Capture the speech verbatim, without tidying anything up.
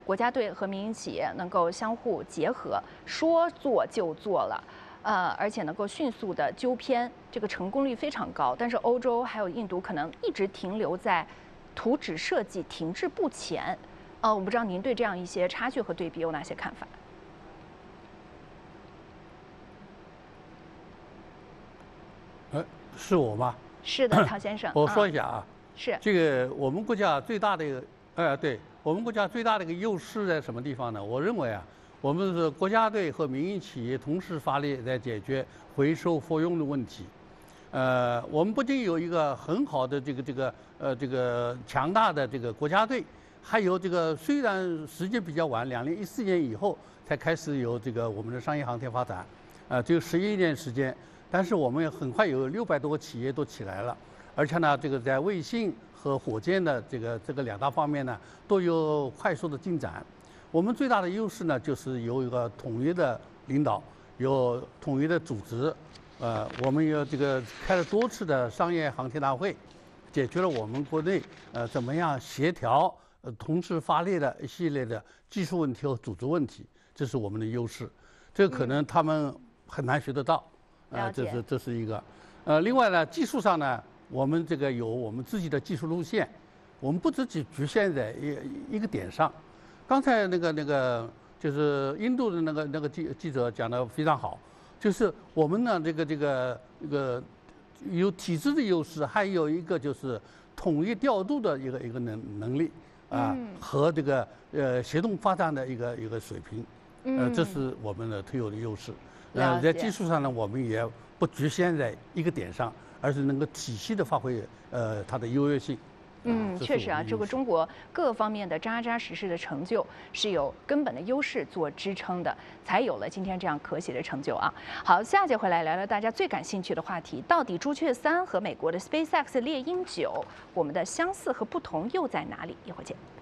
国家队和民营企业能够相互结合，说做就做了。 呃，而且能够迅速的纠偏，这个成功率非常高。但是欧洲还有印度可能一直停留在图纸设计停滞不前。呃，我不知道您对这样一些差距和对比有哪些看法？ 呃，是我吗？ 是的，陶先生。 我说一下啊， 是这个我们国家最大的一个，呃，对我们国家最大的一个优势在什么地方呢？我认为啊。 我们是国家队和民营企业同时发力来解决回收复用的问题。呃，我们不仅有一个很好的这个这个呃这个强大的这个国家队，还有这个虽然时间比较晚，两零一四年以后才开始有这个我们的商业航天发展，呃，只有十一年时间，但是我们很快有六百多个企业都起来了，而且呢，这个在卫星和火箭的这个这个两大方面呢，都有快速的进展。 我们最大的优势呢，就是有一个统一的领导，有统一的组织，呃，我们有这个开了多次的商业航天大会，解决了我们国内呃怎么样协调、呃同时发力的一系列的技术问题和组织问题，这是我们的优势。这个可能他们很难学得到，呃，这是这是一个。呃，另外呢，技术上呢，我们这个有我们自己的技术路线，我们不只局局限在一一个点上。 刚才那个那个就是印度的那个那个记记者讲的非常好，就是我们呢这个这个这个有体制的优势，还有一个就是统一调度的一个一个能能力啊， 嗯、 和这个呃协同发展的一个一个水平，呃，这是我们的特有的优势。呃，在技术上呢，我们也不局限在一个点上，而是能够体系的发挥呃它的优越性。 嗯，确实啊，这个中国各方面的扎扎实实的成就是有根本的优势做支撑的，才有了今天这样可喜的成就啊。好，下节回来聊聊大家最感兴趣的话题，到底朱雀三和美国的 SpaceX 猎鹰九，我们的相似和不同又在哪里？一会儿见。